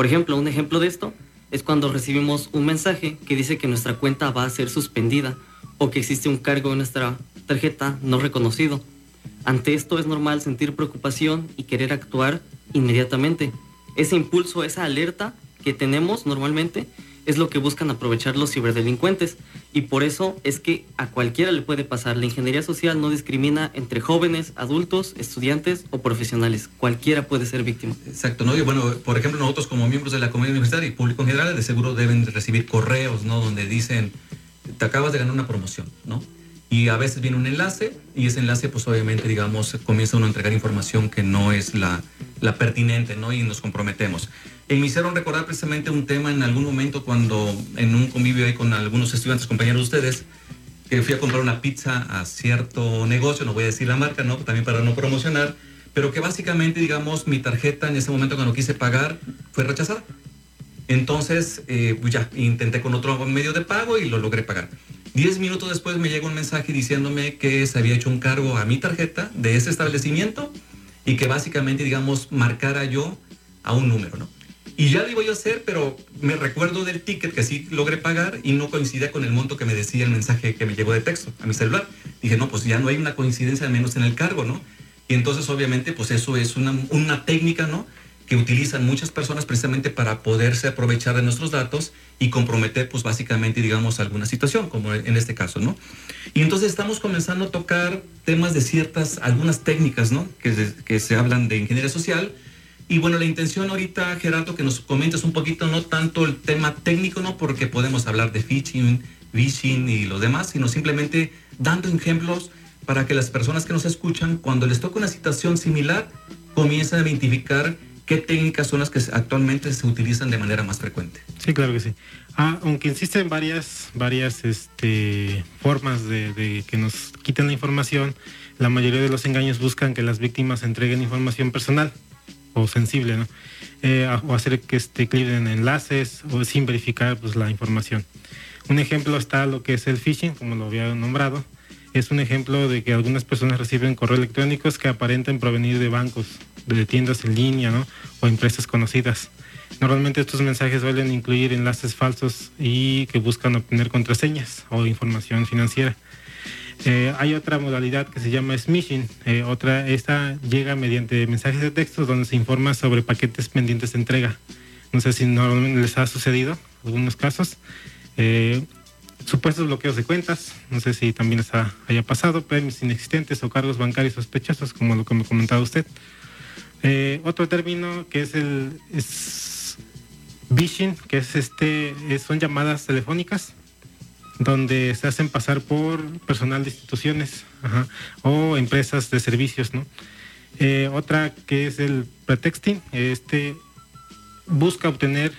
Por ejemplo, un ejemplo de esto es cuando recibimos un mensaje que dice que nuestra cuenta va a ser suspendida o que existe un cargo en nuestra tarjeta no reconocido. Ante esto es normal sentir preocupación y querer actuar inmediatamente. Ese impulso, esa alerta que tenemos normalmente es lo que buscan aprovechar los ciberdelincuentes, y por eso es que a cualquiera le puede pasar. La ingeniería social no discrimina entre jóvenes, adultos, estudiantes o profesionales. Cualquiera puede ser víctima. Exacto, ¿no? Y bueno, por ejemplo, nosotros como miembros de la comunidad universitaria y público en general, de seguro deben recibir correos, ¿no? Donde dicen, te acabas de ganar una promoción, ¿no? Y a veces viene un enlace, y ese enlace, pues obviamente, digamos, comienza uno a entregar información que no es la pertinente, ¿no? Y nos comprometemos. Y me hicieron recordar precisamente un tema en algún momento cuando en un convivio ahí con algunos estudiantes, compañeros de ustedes, que fui a comprar una pizza a cierto negocio, no voy a decir la marca, ¿no? También para no promocionar, pero que básicamente, digamos, mi tarjeta en ese momento cuando quise pagar fue rechazada. Entonces, pues ya, intenté con otro medio de pago y lo logré pagar. 10 minutos después me llegó un mensaje diciéndome que se había hecho un cargo a mi tarjeta de ese establecimiento y que básicamente, digamos, marcara yo a un número, ¿no? Y ya lo iba yo a hacer, pero me recuerdo del ticket que sí logré pagar y no coincidía con el monto que me decía el mensaje que me llegó de texto a mi celular. Dije, no, pues ya no hay una coincidencia al menos en el cargo, ¿no? Y entonces, obviamente, pues eso es una técnica, ¿no? Que utilizan muchas personas precisamente para poderse aprovechar de nuestros datos y comprometer, pues básicamente, digamos, alguna situación, como en este caso, ¿no? Y entonces estamos comenzando a tocar temas de algunas técnicas, ¿no? Que se hablan de ingeniería social. Y bueno, la intención ahorita, Gerardo, que nos comentes un poquito, no tanto el tema técnico, ¿no? Porque podemos hablar de phishing, vishing y lo demás, sino simplemente dando ejemplos para que las personas que nos escuchan, cuando les toca una situación similar, comiencen a identificar qué técnicas son las que actualmente se utilizan de manera más frecuente. Sí, claro que sí. Aunque existen varias formas de que nos quiten la información, la mayoría de los engaños buscan que las víctimas entreguen información personal o sensible, ¿no? O hacer que clic en enlaces o sin verificar, pues, la información. Un ejemplo está lo que es el phishing, como lo había nombrado. Es un ejemplo de que algunas personas reciben correos electrónicos que aparentan provenir de bancos, de tiendas en línea, ¿no? O empresas conocidas. Normalmente estos mensajes suelen incluir enlaces falsos y que buscan obtener contraseñas o información financiera. Hay otra modalidad que se llama smishing. Esta llega mediante mensajes de texto donde se informa sobre paquetes pendientes de entrega. No sé si normalmente les ha sucedido en algunos casos. Supuestos bloqueos de cuentas, no sé si también les haya pasado, premios inexistentes o cargos bancarios sospechosos, como lo que me comentaba usted. Otro término que es phishing, que son llamadas telefónicas donde se hacen pasar por personal de instituciones o empresas de servicios, ¿no? Otra que es el pretexting. Busca obtener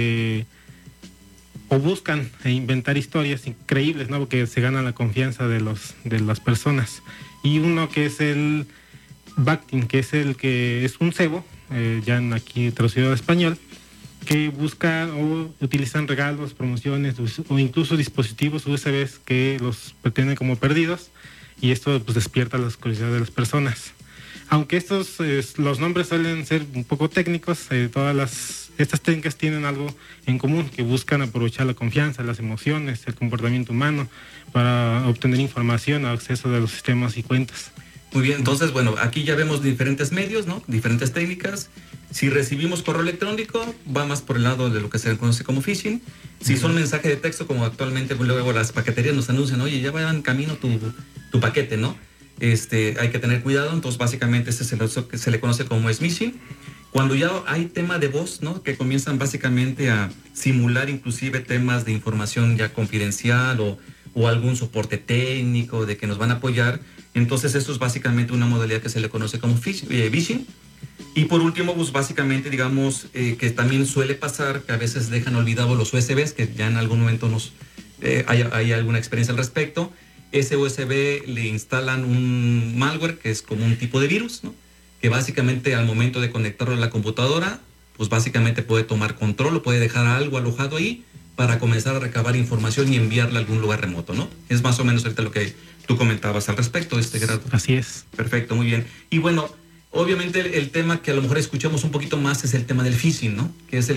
o buscan inventar historias increíbles, ¿no? Porque se gana la confianza de las personas. Y uno que es el backing, que es un cebo, ya aquí traducido al español, que buscan o utilizan regalos, promociones o incluso dispositivos USB que los pretenden como perdidos, y esto, pues, despierta la curiosidad de las personas. Aunque los nombres suelen ser un poco técnicos, estas técnicas tienen algo en común, que buscan aprovechar la confianza, las emociones, el comportamiento humano para obtener información o acceso de los sistemas y cuentas. Muy bien, entonces, bueno, aquí ya vemos diferentes medios, ¿no? Diferentes técnicas. Si recibimos correo electrónico, va más por el lado de lo que se conoce como phishing. Si son mensajes de texto, como actualmente luego las paqueterías nos anuncian, oye, ya va en camino tu paquete, ¿no? Hay que tener cuidado. Entonces, básicamente, se le conoce como smishing. Cuando ya hay tema de voz, ¿no? Que comienzan básicamente a simular inclusive temas de información ya confidencial o algún soporte técnico de que nos van a apoyar. Entonces, esto es básicamente una modalidad que se le conoce como phishing. Y por último, pues básicamente, digamos, que también suele pasar que a veces dejan olvidados los USBs, que ya en algún momento hay alguna experiencia al respecto. Ese USB le instalan un malware que es como un tipo de virus, ¿no? Que básicamente al momento de conectarlo a la computadora, pues básicamente puede tomar control o puede dejar algo alojado ahí para comenzar a recabar información y enviarla a algún lugar remoto, ¿no? Es más o menos ahorita lo que tú comentabas al respecto, Gerardo. Así es. Perfecto, muy bien. Y bueno, obviamente el tema que a lo mejor escuchamos un poquito más es el tema del phishing, ¿no? Que es